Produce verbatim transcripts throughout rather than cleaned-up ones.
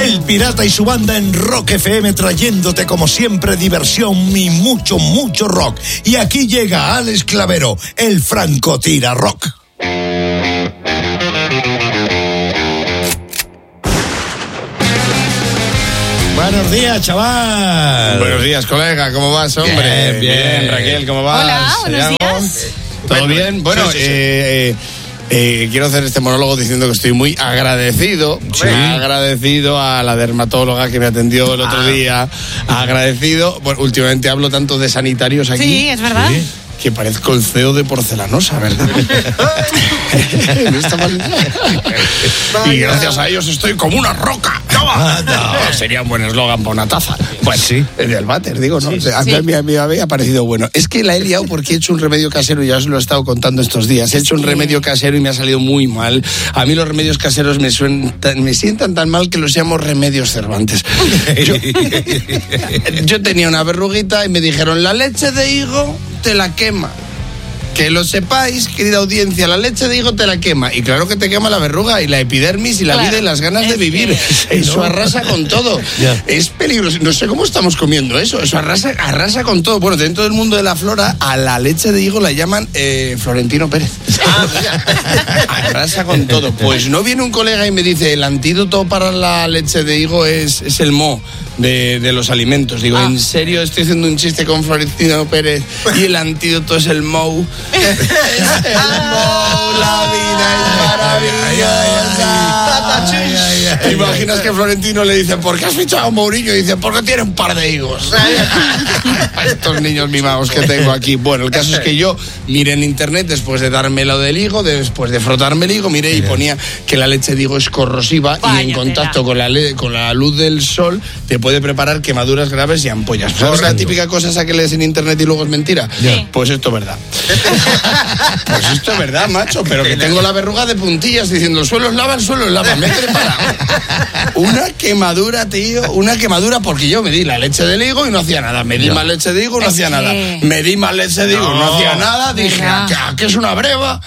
El Pirata y su banda en Rock F M trayéndote como siempre diversión y mucho, mucho rock. Y aquí llega Alex Clavero, el francotira rock. Buenos días, chaval. Buenos días, colega. ¿Cómo vas, hombre? Bien, bien. bien. Raquel, ¿cómo vas? Hola, buenos días. ¿Todo bien? Bueno, sí, sí, sí. Eh, eh, quiero hacer este monólogo diciendo que estoy muy agradecido, sí. agradecido a la dermatóloga que me atendió el otro ah. día, agradecido, bueno, últimamente hablo tanto de sanitarios aquí. Sí, es verdad. ¿Sí? Que parezco el C E O de Porcelanosa, ¿verdad? No está mal. Y gracias a ellos estoy como una roca. ¡Toma! No, sería un buen eslogan para una taza. Pues sí, el del váter, digo, ¿no? Sí, sí. A mí, a mí me había parecido bueno. Es que la he liado porque he hecho un remedio casero y ya os lo he estado contando estos días. He hecho un remedio casero y me ha salido muy mal. A mí los remedios caseros me, suenan, me sientan tan mal que los llamo remedios Cervantes. Yo, yo tenía una verruguita y me dijeron, la leche de higo te la quema. Que lo sepáis, querida audiencia, la leche de higo te la quema. Y claro que te quema la verruga y la epidermis y la claro, vida y las ganas de vivir. Que... Eso arrasa con todo. Yeah. Es peligroso. No sé cómo estamos comiendo eso. Eso arrasa, arrasa con todo. Bueno, dentro del mundo de la flora, a la leche de higo la llaman eh, Florentino Pérez. Ah, arrasa con todo. Pues no viene un colega y me dice, el antídoto para la leche de higo es, es el moho de, de los alimentos. Digo, ah. ¿en serio estoy haciendo un chiste con Florentino Pérez y el antídoto es el moho? Es el moho, la vida es maravillosa. ¿Te imaginas que Florentino le dice, ¿por qué has fichado a Mourinho? Y dice, porque tiene un par de higos. Estos niños mimados que tengo aquí. Bueno, el caso es que yo miré en internet después de darme lo del higo, después de frotarme el higo, miré y ponía que la leche de higo es corrosiva y en contacto con la, le- con la luz del sol te puede preparar quemaduras graves y ampollas. ¿Sabes la típica cosa esa que lees en internet y luego es mentira? Sí. Pues esto es verdad. Pues esto es verdad, macho, pero que tengo la verruga de puntillas diciendo el suelo es lava, el suelo es lava. Me he preparado una quemadura, tío, una quemadura porque yo me di la leche de higo y no hacía nada. Me di más leche de higo y no hacía nada. Me di más leche de higo y no hacía nada. Dije, ¿a qué, a qué es una breva?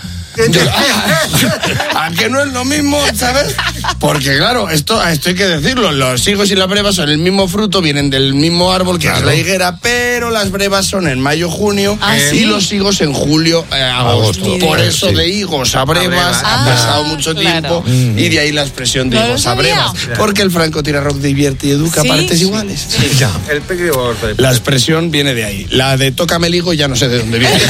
¿A que no es lo mismo, sabes? Porque claro, esto, esto hay que decirlo, los higos y las brevas son el mismo fruto, vienen del mismo árbol que claro. es la higuera, pero las brevas son en mayo, junio ¿Ah, y sí? los higos en julio, eh, agosto. agosto. Por eso sí. de higos a brevas ah, ha pasado mucho claro. tiempo mm. y de ahí la expresión de no higos a brevas. Porque el francotira rock divierte y educa ¿Sí? a partes iguales. Sí. Ya. El la expresión viene de ahí. La de tócame el higo ya no sé de dónde viene.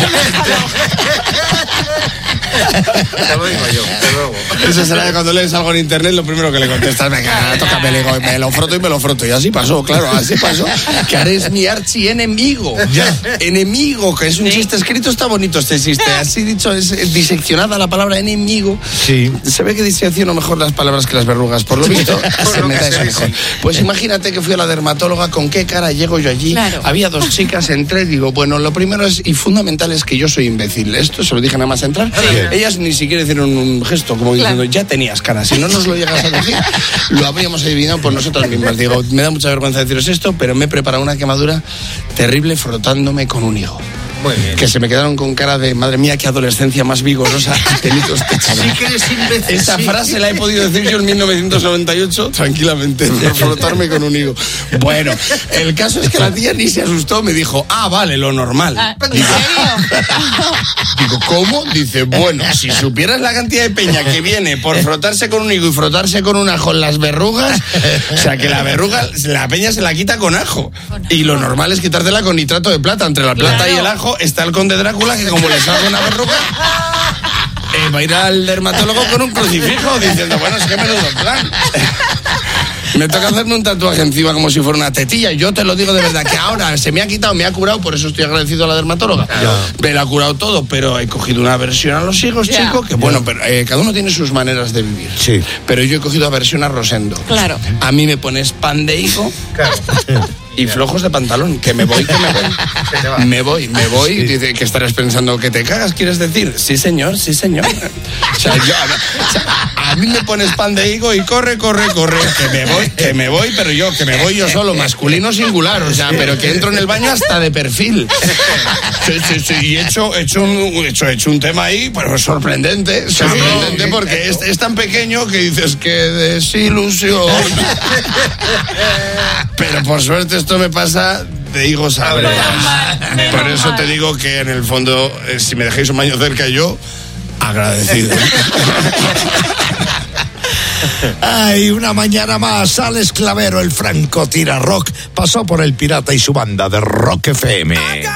Te lo digo yo, te luego. Eso será de cuando lees algo en internet, lo primero que le contestas, venga, tócame el higo, y me lo froto y me lo froto. Y así pasó, claro, así pasó. Que ahora es mi archienemigo. Ya. Enemigo, que es un ¿Sí? chiste escrito, está bonito este chiste. Así dicho, es diseccionada la palabra enemigo. Sí. Se ve que disecciono mejor las palabras que las verrugas, por lo visto. Se me da eso mejor. Pues imagínate que fui a la dermatóloga, ¿con qué cara llego yo allí? Claro. Había dos chicas, entré, digo, bueno, lo primero es, y fundamental es que yo soy imbécil. Esto se lo dije nada más entrar. Sí. Ellas ni siquiera hicieron un gesto como diciendo, claro. ya tenías cara, si no nos lo llegas a decir, lo habríamos adivinado por nosotros mismas. Digo, me da mucha vergüenza deciros esto, pero me he preparado una quemadura terrible frotándome con un higo. Muy bien. Que se me quedaron con cara de, madre mía, qué adolescencia más vigorosa. Tenitos techada. Sí que eres imbécil. Esa sí. frase la he podido decir yo en mil novecientos noventa y ocho tranquilamente, por frotarme con un higo. Bueno, el caso es que la tía ni se asustó, me dijo, ah, vale, lo normal. Ah, digo, digo, ¿cómo? Dice, bueno, si supieras la cantidad de peña que viene por frotarse con un higo y frotarse con un ajo en las verrugas, o sea, que la verruga, la peña se la quita con ajo. Y lo normal es quitártela con nitrato de plata. Entre la plata claro. y el ajo está el conde Drácula, que como le salga una verruga, eh, va a ir al dermatólogo con un crucifijo diciendo, bueno, es que menudo plan. Me toca hacerme un tatuaje encima como si fuera una tetilla. Y yo te lo digo de verdad, que ahora se me ha quitado, me ha curado, por eso estoy agradecido a la dermatóloga. Claro. Me la ha curado todo, pero he cogido una aversión a los higos, yeah. chico, que bueno, pero eh, cada uno tiene sus maneras de vivir. Sí. Pero yo he cogido aversión a Rosendo. Claro. A mí me pones pan de higo. Claro. y flojos de pantalón, que me voy, que me voy. Me voy, me voy. Sí. Dice, ¿qué estarás pensando? ¿Que te cagas, quieres decir? Sí, señor, sí, señor. O sea, yo, a, o sea, a mí me pones pan de higo y corre, corre, corre. Que me voy, que me voy, pero yo, que me voy yo solo, masculino singular. O sea, pero que entro en el baño hasta de perfil. Sí, sí, sí. Y he hecho, he hecho, un, he hecho, he hecho un tema ahí, pero sorprendente. Sorprendente porque es, es tan pequeño que dices que desilusión. Pero por suerte esto me pasa de higos a brea. Por eso te digo que en el fondo, eh, si me dejáis un baño cerca, yo agradecido. Ay, una mañana más, Alex Clavero, el francotira rock, pasó por El Pirata y su banda de Rock F M.